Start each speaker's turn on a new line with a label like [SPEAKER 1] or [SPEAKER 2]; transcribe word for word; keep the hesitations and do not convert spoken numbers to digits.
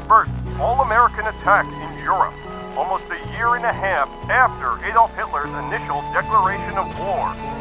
[SPEAKER 1] first all-American attack in Europe, almost a year and a half after Adolf Hitler's initial declaration of war.